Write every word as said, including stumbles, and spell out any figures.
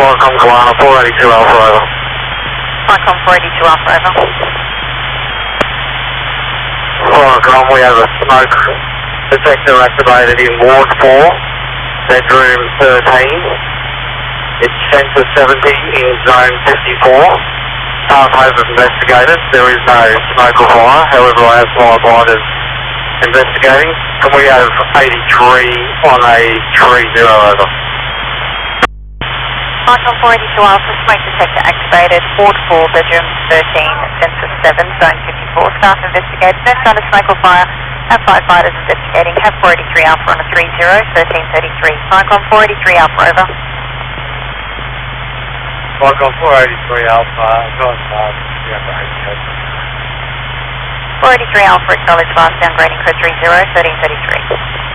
Welcome, Kalana, four eighty-two Alpha, over. Welcome, four eighty-two Alpha, over. Welcome, we have a smoke detector activated in Ward four, bedroom thirteen. It's sensor seventy in zone fifty-four. Path has investigated, there is no smoke or fire, however I have fire gliders investigating. Can we have eighty-three on a three zero, over? Welcome, four eighty-two Alpha, smoke detector activated, Ward four, bedroom thirteen, sensor seven, zone fifty-four. Staff investigated, no sign of smoke or fire. Have firefighters investigating, have four eighty-three Alpha on a three zero, thirteen thirty-three. Welcome, four eighty-three Alpha, over. Welcome, four eighty-three Alpha, northbound, eighty-eight. four eighty-three Alpha, acknowledge last downgrading code three zero, thirteen thirty-three.